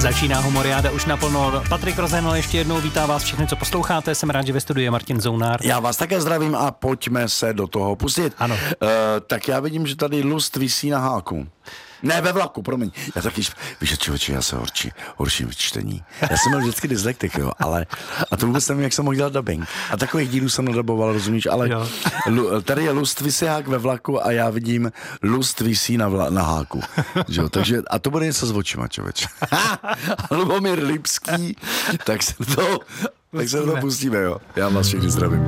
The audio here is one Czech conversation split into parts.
Začíná Humoriáda už naplno. Patrik Rozenl ještě jednou vítá vás všechny, co posloucháte. Jsem rád, že ve studiu je Martin Zounár. Já vás také zdravím a pojďme se do toho pustit. Ano. Tak já vidím, že tady lust visí na háku. Ne, ve vlaku, promiň. Já taky, víš, člověče, já se horším v čtení. Já jsem měl vždycky dyslektik, jo, ale, a to vůbec nevím, jak jsem mohl dělat dubbing. A takových dílů jsem nadaboval, rozumíš, ale tady je lust visí hák ve vlaku a já vidím lust visí na háku. Jo, takže, a to bude něco s očima, člověče. Lubomír Lipský, tak se to pustíme, jo. Já vás všechny zdravím.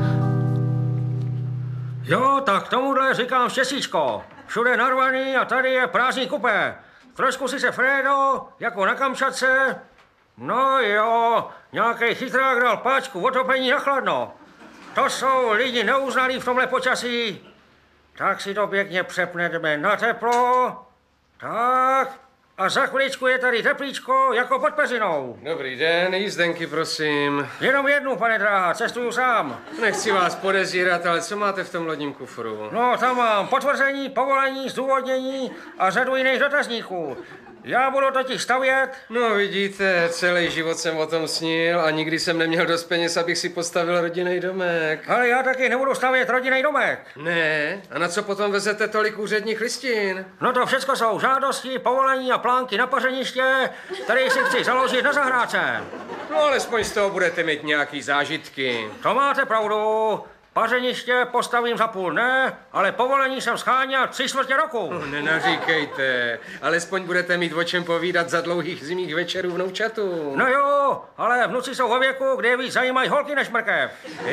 Jo, tak tomuhle říkám štěstíčko. Všude narvaný a tady je prázdný kupé. Trošku si se Fredo, jako na Kamčatce. No jo, nějaký chytrák dal páčku otopení na chladno. To jsou lidi neuznalí v tomhle počasí. Tak si to pěkně přepneme na teplo. Tak. A za chviličku je tady teplíčko jako pod peřinou. Dobrý den, jízdenky prosím. Jenom jednu, pane dráha, cestuju sám. Nechci vás podezírat, ale co máte v tom lodním kufru? No, tam mám potvrzení, povolení, zdůvodnění a řadu jiných dotazníků. Já budu totiž stavět. No vidíte, celý život jsem o tom snil a nikdy jsem neměl dost peněz, abych si postavil rodinný domek. Ale já taky nebudu stavět rodinný domek. Ne? A na co potom vezete tolik úředních listin? No to všecko jsou žádosti, povolení a plánky na pařeniště, které si chci založit na zahrádce. No alespoň z toho budete mít nějaký zážitky. To máte pravdu. Pařeniště postavím za půl dne, ale povolení jsem scháněl 3/4 roku. No, nenaříkejte. Alespoň budete mít o čem povídat za dlouhých zimních večerů vnoučatu. No jo, ale vnuci jsou ve věku, kde je víc zajímají holky než mrkev.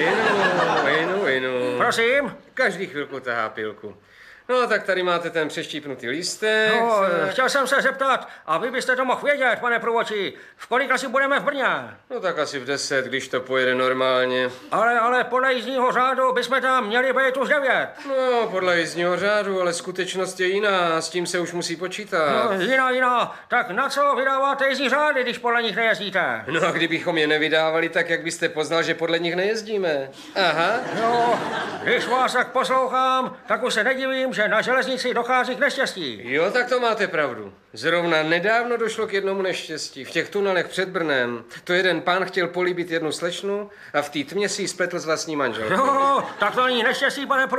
Inu. Prosím? Každý chvilku tahá pilku. No, tak tady máte ten přeštípnutý lístek. No, chtěl jsem se zeptat, a vy byste to mohl vědět, pane průvodčí, v kolik asi budeme v Brně? No tak asi v 10, když to pojede normálně. Ale podle jízdního řádu bychom tam měli být už 9. No, podle jízdního řádu, ale skutečnost je jiná, s tím se už musí počítat. No, jiná. Tak na co vydáváte jízdní řády, když podle nich nejezdíte? No a kdybychom je nevydávali, tak jak byste poznal, že podle nich nejezdíme? Aha. No, když vás tak poslouchám, tak už se nedivím, že na železnici dochází k neštěstí. Jo, tak to máte pravdu. Zrovna nedávno došlo k jednomu neštěstí. V těch tunelech před Brnem. To jeden pán chtěl políbit jednu slečnu a v té tmě si ji spletl s vlastní manželkou. Jo, tak to není neštěstí, pane